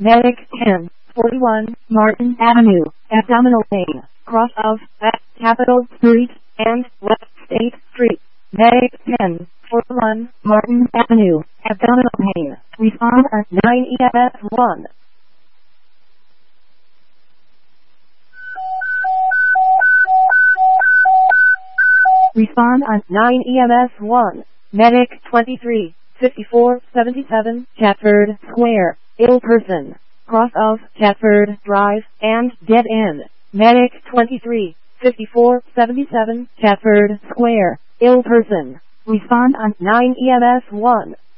Medic 10, 41, Martin Avenue, abdominal pain, cross of, at Capitol Street, and West State Street. Medic 10, 41, Martin Avenue, abdominal pain, respond at 9 EMS 1. Respond on 9 EMS 1. Medic 23, 54, 77, Chatford Square, ill person, cross of Chatford Drive, and dead end. Medic 23, 54, 77, Chatford Square, ill person. Respond on 9 EMS 1.